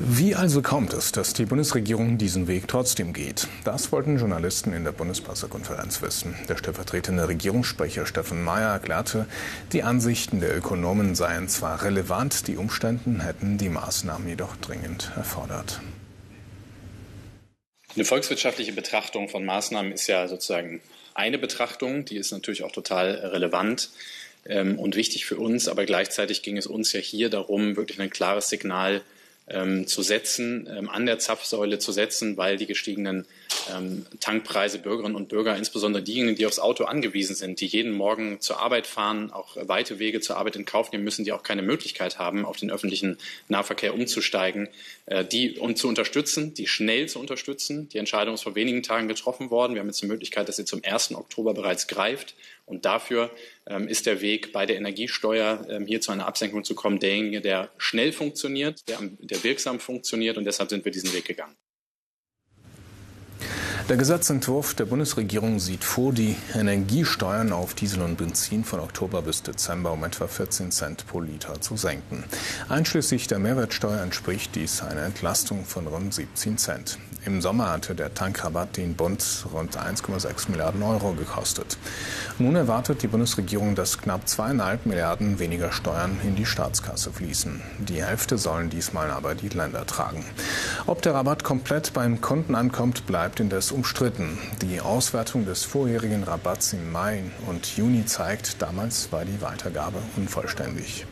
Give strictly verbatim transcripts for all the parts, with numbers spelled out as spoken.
Wie also kommt es, dass die Bundesregierung diesen Weg trotzdem geht? Das wollten Journalisten in der Bundespressekonferenz wissen. Der stellvertretende Regierungssprecher Steffen Mayer erklärte, die Ansichten der Ökonomen seien zwar relevant, die Umstände hätten die Maßnahmen jedoch dringend erfordert. Eine volkswirtschaftliche Betrachtung von Maßnahmen ist ja sozusagen eine Betrachtung, die ist natürlich auch total relevant ähm, und wichtig für uns, aber gleichzeitig ging es uns ja hier darum, wirklich ein klares Signal ähm, zu setzen, ähm, an der Zapfsäule zu setzen, weil die gestiegenen ähm, Tankpreise Bürgerinnen und Bürger, insbesondere diejenigen, die aufs Auto angewiesen sind, die jeden Morgen zur Arbeit fahren, auch weite Wege zur Arbeit in Kauf nehmen müssen, die auch keine Möglichkeit haben, auf den öffentlichen Nahverkehr umzusteigen, äh, die und zu unterstützen, die schnell zu unterstützen. Die Entscheidung ist vor wenigen Tagen getroffen worden. Wir haben jetzt die Möglichkeit, dass sie zum ersten Oktober bereits greift. Und dafür ähm, ist der Weg bei der Energiesteuer, ähm, hier zu einer Absenkung zu kommen, derjenige, der schnell funktioniert, der, der wirksam funktioniert. Und deshalb sind wir diesen Weg gegangen. Der Gesetzentwurf der Bundesregierung sieht vor, die Energiesteuern auf Diesel und Benzin von Oktober bis Dezember um etwa vierzehn Cent pro Liter zu senken. Einschließlich der Mehrwertsteuer entspricht dies einer Entlastung von rund siebzehn Cent. Im Sommer hatte der Tankrabatt den Bund rund eins Komma sechs Milliarden Euro gekostet. Nun erwartet die Bundesregierung, dass knapp zweieinhalb Milliarden weniger Steuern in die Staatskasse fließen. Die Hälfte sollen diesmal aber die Länder tragen. Ob der Rabatt komplett beim Kunden ankommt, bleibt indes umstritten. Die Auswertung des vorherigen Rabatts im Mai und Juni zeigt, damals war die Weitergabe unvollständig.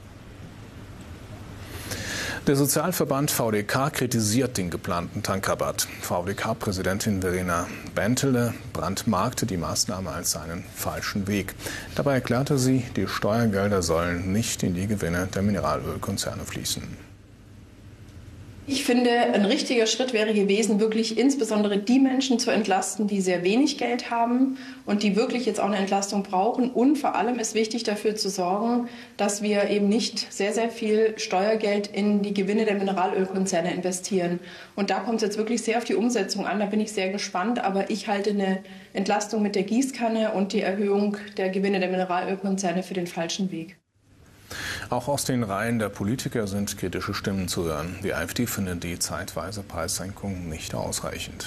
Der Sozialverband V D K kritisiert den geplanten Tankrabatt. V D K-Präsidentin Verena Bentele brandmarkte die Maßnahme als einen falschen Weg. Dabei erklärte sie, die Steuergelder sollen nicht in die Gewinne der Mineralölkonzerne fließen. Ich finde, ein richtiger Schritt wäre gewesen, wirklich insbesondere die Menschen zu entlasten, die sehr wenig Geld haben und die wirklich jetzt auch eine Entlastung brauchen. Und vor allem ist wichtig, dafür zu sorgen, dass wir eben nicht sehr, sehr viel Steuergeld in die Gewinne der Mineralölkonzerne investieren. Und da kommt es jetzt wirklich sehr auf die Umsetzung an. Da bin ich sehr gespannt. Aber ich halte eine Entlastung mit der Gießkanne und die Erhöhung der Gewinne der Mineralölkonzerne für den falschen Weg. Auch aus den Reihen der Politiker sind kritische Stimmen zu hören. Die AfD findet die zeitweise Preissenkung nicht ausreichend.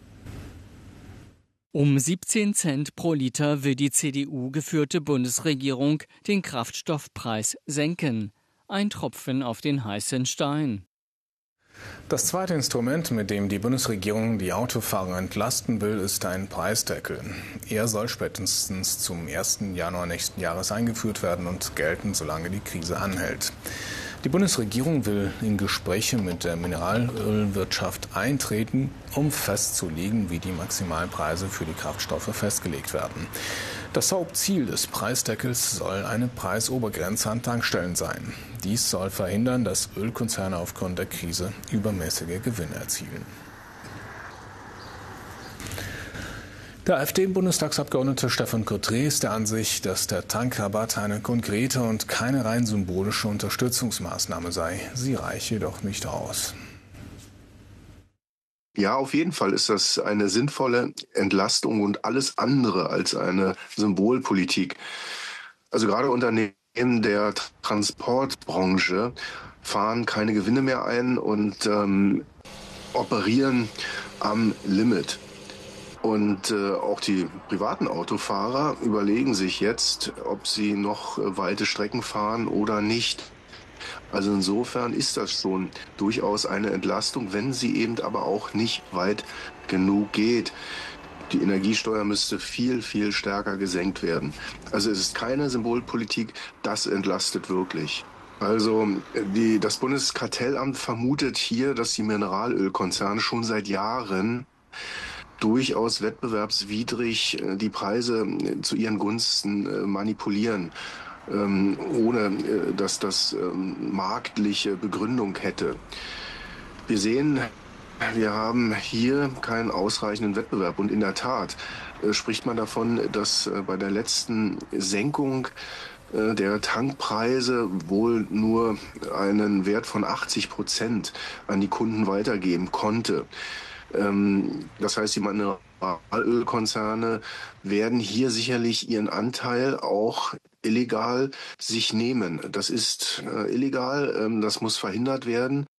Um siebzehn Cent pro Liter will die C D U-geführte Bundesregierung den Kraftstoffpreis senken. Ein Tropfen auf den heißen Stein. Das zweite Instrument, mit dem die Bundesregierung die Autofahrer entlasten will, ist ein Preisdeckel. Er soll spätestens zum ersten Januar nächsten Jahres eingeführt werden und gelten, solange die Krise anhält. Die Bundesregierung will in Gespräche mit der Mineralölwirtschaft eintreten, um festzulegen, wie die Maximalpreise für die Kraftstoffe festgelegt werden. Das Hauptziel des Preisdeckels soll eine Preisobergrenze an Tankstellen sein. Dies soll verhindern, dass Ölkonzerne aufgrund der Krise übermäßige Gewinne erzielen. Der AfD-Bundestagsabgeordnete Stefan Cotré ist der Ansicht, dass der Tankrabatt eine konkrete und keine rein symbolische Unterstützungsmaßnahme sei. Sie reiche jedoch nicht aus. Ja, auf jeden Fall ist das eine sinnvolle Entlastung und alles andere als eine Symbolpolitik. Also gerade Unternehmen der Transportbranche fahren keine Gewinne mehr ein und ähm, operieren am Limit. Und äh, auch die privaten Autofahrer überlegen sich jetzt, ob sie noch äh, weite Strecken fahren oder nicht. Also insofern ist das schon durchaus eine Entlastung, wenn sie eben aber auch nicht weit genug geht. Die Energiesteuer müsste viel, viel stärker gesenkt werden. Also es ist keine Symbolpolitik, das entlastet wirklich. Also die, das Bundeskartellamt vermutet hier, dass die Mineralölkonzerne schon seit Jahren durchaus wettbewerbswidrig die Preise zu ihren Gunsten manipulieren, ohne dass das marktliche Begründung hätte. Wir sehen, wir haben hier keinen ausreichenden Wettbewerb. Und in der Tat spricht man davon, dass bei der letzten Senkung der Tankpreise wohl nur einen Wert von achtzig Prozent an die Kunden weitergeben konnte. Das heißt, die Mineralölkonzerne werden hier sicherlich ihren Anteil auch illegal sich nehmen. Das ist illegal, das muss verhindert werden.